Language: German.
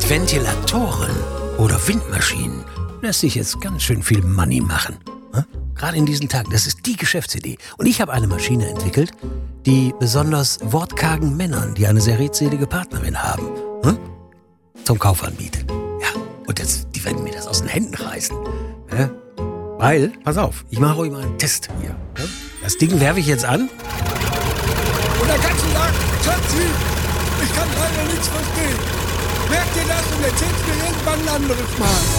Mit Ventilatoren oder Windmaschinen lässt sich jetzt ganz schön viel Money machen. Gerade in diesen Tagen, das ist die Geschäftsidee. Und ich habe eine Maschine entwickelt, die besonders wortkargen Männern, die eine sehr redselige Partnerin haben, zum Kauf anbietet. Ja, und jetzt, die werden mir das aus den Händen reißen. Weil, pass auf, ich mache euch mal einen Test hier. Das Ding werfe ich jetzt an. Und der ganze Tag, Schatzi, ich kann leider nichts verstehen. Merkt ihr das und erzählt mir irgendwann ein anderes Mal.